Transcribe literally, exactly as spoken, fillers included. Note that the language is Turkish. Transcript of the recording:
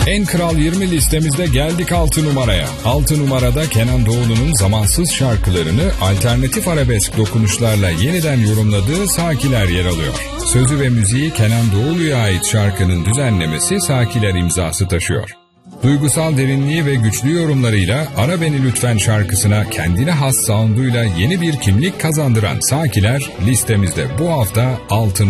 En Kral yirmi listemizde geldik altı numaraya. altı numarada Kenan Doğulu'nun zamansız şarkılarını alternatif arabesk dokunuşlarla yeniden yorumladığı Sakiler yer alıyor. Sözü ve müziği Kenan Doğulu'ya ait şarkının düzenlemesi Sakiler imzası taşıyor. Duygusal derinliği ve güçlü yorumlarıyla Ara Beni Lütfen şarkısına kendine has sound'uyla yeni bir kimlik kazandıran Sakiler listemizde bu hafta altı